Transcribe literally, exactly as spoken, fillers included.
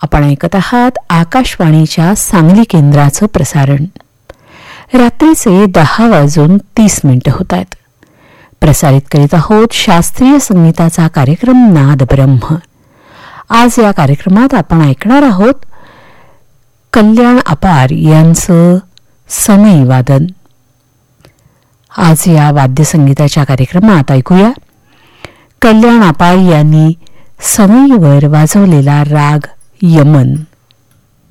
आपण ऐकत आहात आकाशवाणीच्या सांगली केंद्राचं प्रसारण. रात्रीचे दहा वाजून तीस मिनिटं होत आहेत. प्रसारित करीत आहोत शास्त्रीय संगीताचा कार्यक्रम नाद ब्रह्म. आज या कार्यक्रमात आपण ऐकणार आहोत कल्याण अपार यांचं सनई वादन. आज या वाद्यसंगीताच्या कार्यक्रमात ऐकूया कल्याण अपार यांनी सनईवर वाजवलेला राग यमन.